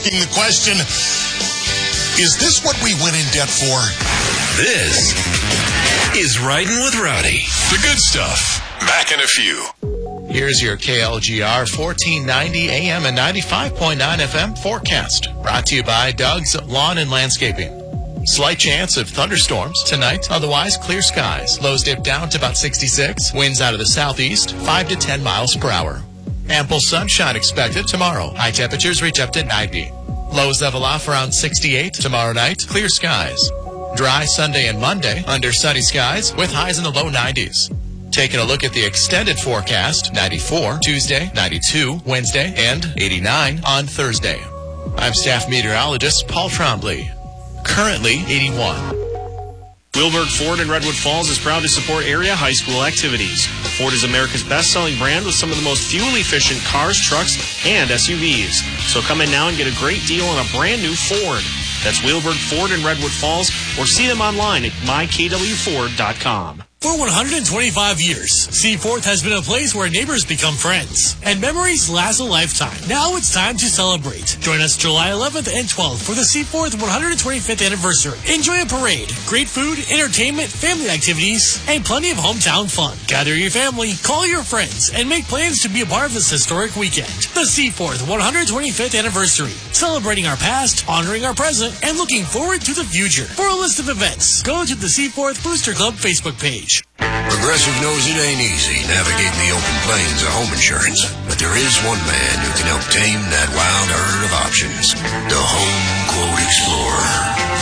asking the question, is this what we went in debt for? This is Riding with Rowdy. The good stuff. Back in a few. Here's your KLGR 1490 AM and 95.9 FM forecast. Brought to you by Doug's Lawn and Landscaping. Slight chance of thunderstorms tonight. Otherwise, clear skies. Lows dip down to about 66. Winds out of the southeast, 5 to 10 miles per hour. Ample sunshine expected tomorrow. High temperatures reach up to 90. Lows level off around 68 tomorrow night. Clear skies. Dry Sunday and Monday under sunny skies with highs in the low 90s. Taking a look at the extended forecast, 94 Tuesday, 92 Wednesday, and 89 on Thursday. I'm staff meteorologist Paul Trombley. Currently 81. Wilberg Ford in Redwood Falls is proud to support area high school activities. Ford is America's best-selling brand with some of the most fuel-efficient cars, trucks, and SUVs. So come in now and get a great deal on a brand new Ford. That's Wilberg Ford in Redwood Falls, or see them online at mykwford.com. For 125 years, Seaforth has been a place where neighbors become friends and memories last a lifetime. Now it's time to celebrate. Join us July 11th and 12th for the Seaforth 125th anniversary. Enjoy a parade, great food, entertainment, family activities, and plenty of hometown fun. Gather your family, call your friends, and make plans to be a part of this historic weekend. The Seaforth 125th anniversary. Celebrating our past, honoring our present, and looking forward to the future. For a list of events, go to the Seaforth Booster Club Facebook page. Progressive knows it ain't easy navigating the open plains of home insurance, but there is one man who can help tame that wild herd of options. The Home Quote Explorer.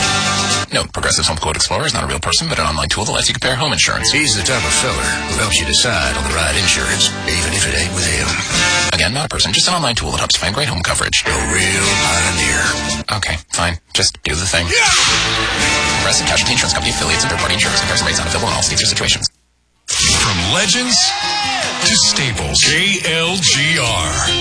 Note, Progressive's Home Quote Explorer is not a real person, but an online tool that lets you compare home insurance. He's the type of feller who helps you decide on the right insurance, even if it ain't with him. Again, not a person, just an online tool that helps you find great home coverage. A real pioneer. Okay, fine. Just do the thing. Yeah! Progressive Casualty Insurance Company affiliates and third-party insurance. Comparison rates not available in all states or situations. From legends to staples, KLGR.